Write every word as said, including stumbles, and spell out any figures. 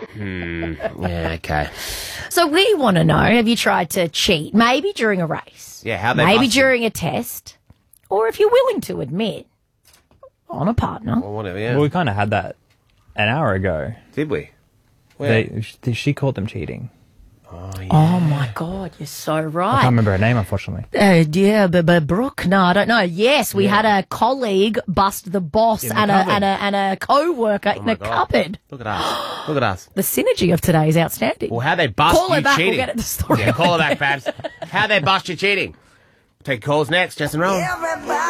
Hmm. Yeah, okay. So we want to know, have you tried to cheat? Maybe during a race. Yeah, how they Maybe bust you? during a test. Or if you're willing to admit, on a partner. Or whatever, yeah. Well, we kind of had that an hour ago. Did we? Where? They, she, she called them cheating. Oh, yeah. Oh, my God, you're so I can't right. remember her name, unfortunately. Uh, yeah, but, but Brooke, no, I don't know. Yes, we had a colleague bust the boss In the and a, cupboard. and a and a co-worker in my a God. cupboard. Look at us. Look at us. The synergy of today is outstanding. Well, how they bust Call you her back, cheating. we'll get at the story. Yeah, call her back, Babs. How they bust you cheating. Take calls next, Justin Rowan. Everybody